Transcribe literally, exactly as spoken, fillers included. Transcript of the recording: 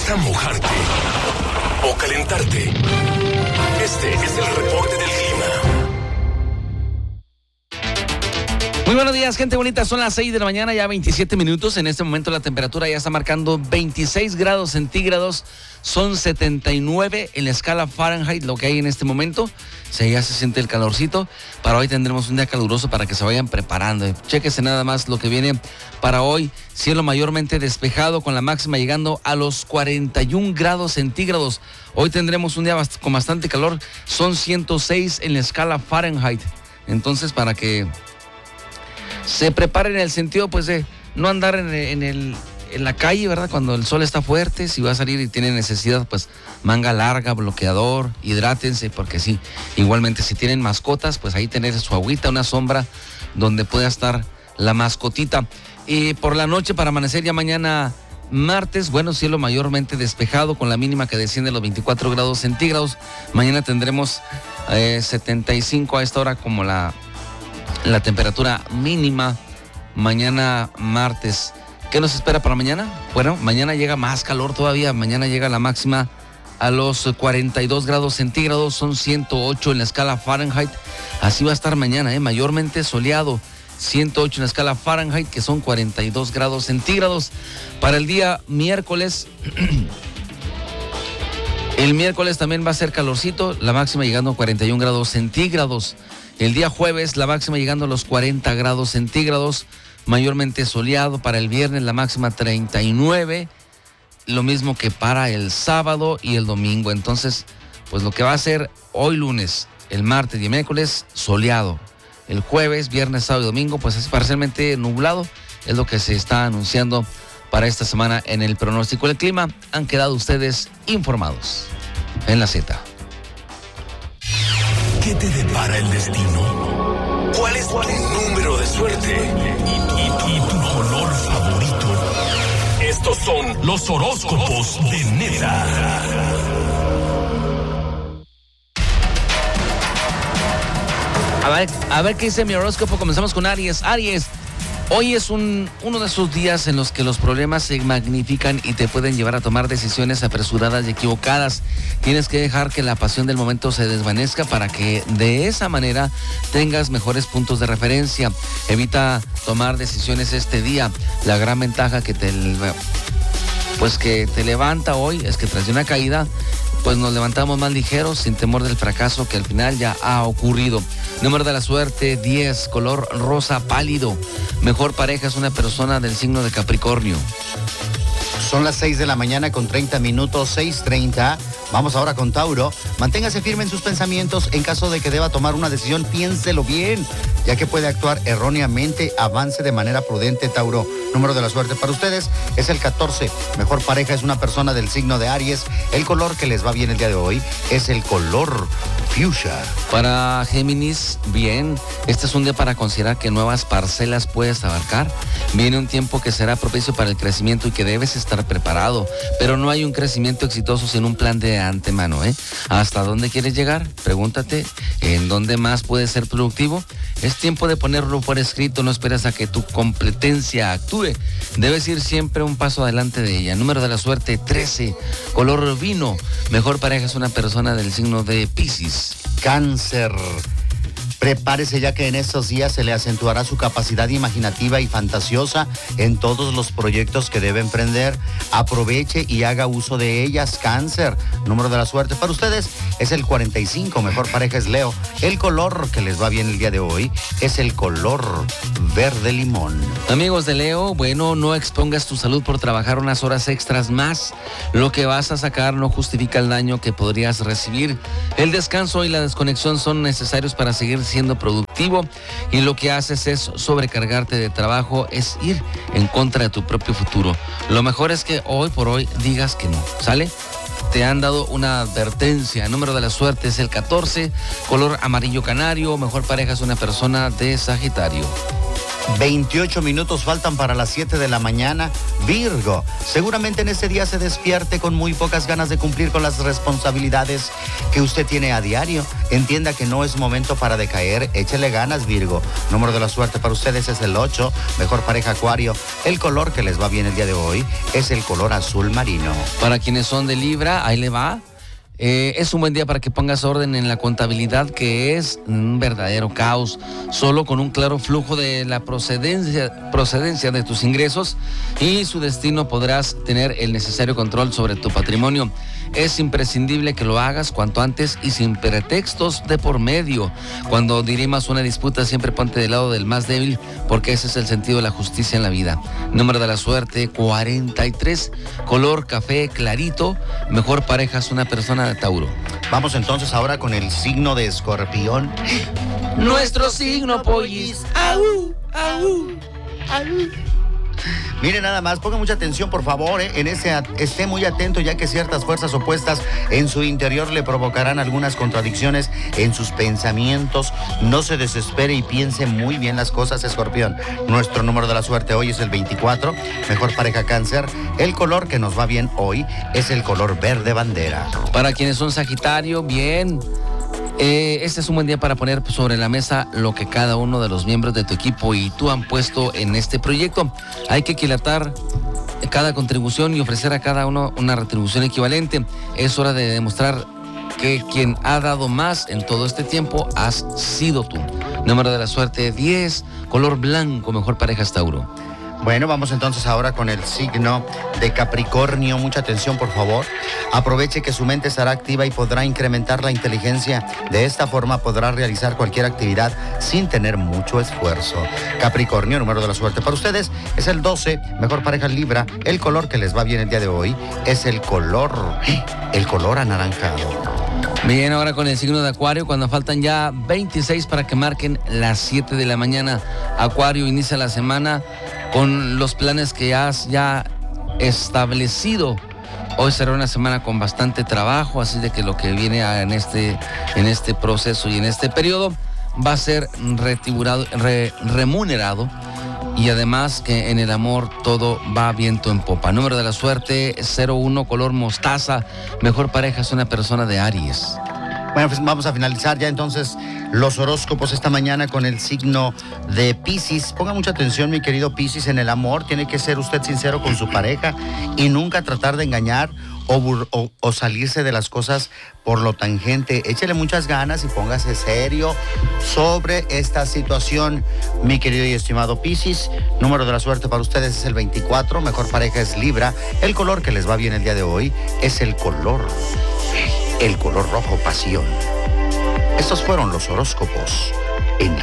a mojarte o calentarte? Este es el reporte del clima. Muy buenos días, gente bonita. Son las seis de la mañana, ya veintisiete minutos. En este momento la temperatura ya está marcando veintiséis grados centígrados. Son setenta y nueve en la escala Fahrenheit, lo que hay en este momento. Se, ya se siente el calorcito. Para hoy tendremos un día caluroso para que se vayan preparando. Chéquese nada más lo que viene para hoy. Cielo mayormente despejado con la máxima llegando a los cuarenta y un grados centígrados. Hoy tendremos un día bast- con bastante calor. Son ciento seis en la escala Fahrenheit. Entonces, para que se preparen en el sentido, pues, de no andar en, en, el, en la calle, ¿verdad? Cuando el sol está fuerte, si va a salir y tiene necesidad, pues, manga larga, bloqueador, hidrátense, porque sí, igualmente, si tienen mascotas, pues ahí tener su agüita, una sombra donde pueda estar la mascotita. Y por la noche, para amanecer ya mañana martes, bueno, cielo mayormente despejado con la mínima que desciende a los veinticuatro grados centígrados. Mañana tendremos eh, setenta y cinco a esta hora como la... La temperatura mínima mañana martes. ¿Qué nos espera para mañana? Bueno, mañana llega más calor todavía. Mañana llega la máxima a los cuarenta y dos grados centígrados. Son ciento ocho en la escala Fahrenheit. Así va a estar mañana, ¿eh? Mayormente soleado. ciento ocho en la escala Fahrenheit, que son cuarenta y dos grados centígrados. Para el día miércoles... el miércoles también va a ser calorcito. La máxima llegando a cuarenta y un grados centígrados. El día jueves, la máxima llegando a los cuarenta grados centígrados, mayormente soleado. Para el viernes, la máxima treinta y nueve, lo mismo que para el sábado y el domingo. Entonces, pues lo que va a ser hoy lunes, el martes y el miércoles, soleado. El jueves, viernes, sábado y domingo, pues es parcialmente nublado. Es lo que se está anunciando para esta semana en el pronóstico del clima. Han quedado ustedes informados en la Z. ¿Qué te depara el destino? ¿Cuál es tu número de suerte? ¿Y, y, y tu color favorito? Estos son los horóscopos de Neta. A ver, a ver qué dice mi horóscopo. Comenzamos con Aries. Aries, hoy es un, uno de esos días en los que los problemas se magnifican y te pueden llevar a tomar decisiones apresuradas y equivocadas. Tienes que dejar que la pasión del momento se desvanezca para que de esa manera tengas mejores puntos de referencia. Evita tomar decisiones este día. La gran ventaja que te, pues que te levanta hoy es que tras de una caída, pues nos levantamos más ligeros, sin temor del fracaso que al final ya ha ocurrido. Número de la suerte, diez, color rosa pálido. Mejor pareja es una persona del signo de Capricornio. Son las seis de la mañana con treinta minutos, seis treinta. Vamos ahora con Tauro. Manténgase firme en sus pensamientos. En caso de que deba tomar una decisión, piénselo bien, ya que puede actuar erróneamente. Avance de manera prudente, Tauro. Número de la suerte para ustedes es el catorce. Mejor pareja es una persona del signo de Aries. El color que les va bien el día de hoy es el color fuchsia. Para Géminis, bien. Este es un día para considerar que nuevas parcelas puedes abarcar. Viene un tiempo que será propicio para el crecimiento y que debes estar preparado. Pero no hay un crecimiento exitoso sin un plan de antemano, ¿eh? ¿Hasta dónde quieres llegar? Pregúntate, ¿en dónde más puedes ser productivo? Es tiempo de ponerlo por escrito, no esperes a que tu competencia actúe. Debes ir siempre un paso adelante de ella. Número de la suerte, trece, color vino. Mejor pareja es una persona del signo de Piscis. Cáncer. Prepárese, ya que en estos días se le acentuará su capacidad imaginativa y fantasiosa en todos los proyectos que debe emprender. Aproveche y haga uso de ellas, Cáncer. Número de la suerte para ustedes es el cuarenta y cinco. Mejor pareja es Leo. El color que les va bien el día de hoy es el color verde limón. Amigos de Leo, bueno, no expongas tu salud por trabajar unas horas extras más. Lo que vas a sacar no justifica el daño que podrías recibir. El descanso y la desconexión son necesarios para seguir siendo productivo, y lo que haces es sobrecargarte de trabajo, es ir en contra de tu propio futuro. Lo mejor es que hoy por hoy digas que no, ¿sale? Te han dado una advertencia. El número de la suerte es el catorce, color amarillo canario. Mejor pareja es una persona de Sagitario. veintiocho minutos faltan para las siete de la mañana. Virgo, seguramente en este día se despierte con muy pocas ganas de cumplir con las responsabilidades que usted tiene a diario. Entienda que no es momento para decaer. Échele ganas, Virgo. Número de la suerte para ustedes es el ocho. Mejor pareja, Acuario. El color que les va bien el día de hoy es el color azul marino. Para quienes son de Libra, ahí le va. Eh, es un buen día para que pongas orden en la contabilidad, que es un verdadero caos. Solo con un claro flujo de la procedencia, procedencia de tus ingresos y su destino podrás tener el necesario control sobre tu patrimonio. Es imprescindible que lo hagas cuanto antes y sin pretextos de por medio. Cuando dirimas una disputa, siempre ponte del lado del más débil, porque ese es el sentido de la justicia en la vida. Número de la suerte, cuarenta y tres. Color café clarito. Mejor pareja es una persona de Tauro. Vamos entonces ahora con el signo de Escorpión. Nuestro signo, pollis. ¡Au! ¡Au! ¡Au! Mire nada más, ponga mucha atención por favor, ¿eh? en ese, esté muy atento, ya que ciertas fuerzas opuestas en su interior le provocarán algunas contradicciones en sus pensamientos. No se desespere y piense muy bien las cosas, Escorpión. Nuestro número de la suerte hoy es el veinticuatro, mejor pareja, Cáncer. El color que nos va bien hoy es el color verde bandera. Para quienes son Sagitario, bien. Eh, este es un buen día para poner sobre la mesa lo que cada uno de los miembros de tu equipo y tú han puesto en este proyecto. Hay que equilatar cada contribución y ofrecer a cada uno una retribución equivalente. Es hora de demostrar que quien ha dado más en todo este tiempo has sido tú. Número de la suerte diez, color blanco, mejor pareja es Tauro. Bueno, vamos entonces ahora con el signo de Capricornio. Mucha atención, por favor. Aproveche que su mente estará activa y podrá incrementar la inteligencia. De esta forma podrá realizar cualquier actividad sin tener mucho esfuerzo. Capricornio, número de la suerte para ustedes es el doce. Mejor pareja, Libra. El color que les va bien el día de hoy es el color, el color anaranjado. Bien, ahora con el signo de Acuario, cuando faltan ya veintiséis para que marquen las siete de la mañana. Acuario inicia la semana con los planes que has ya establecido. Hoy será una semana con bastante trabajo, así de que lo que viene en este, en este proceso y en este periodo va a ser retribuado, re, remunerado. Y además que en el amor todo va viento en popa. Número de la suerte cero uno, color mostaza. Mejor pareja es una persona de Aries. Bueno, pues vamos a finalizar ya entonces los horóscopos esta mañana con el signo de Piscis. Ponga mucha atención, mi querido Piscis, en el amor. Tiene que ser usted sincero con su pareja y nunca tratar de engañar o, o, o salirse de las cosas por lo tangente. Échele muchas ganas y póngase serio sobre esta situación, mi querido y estimado Piscis. Número de la suerte para ustedes es el veinticuatro. Mejor pareja es Libra. El color que les va bien el día de hoy es el color... el color rojo pasión. Estos fueron los horóscopos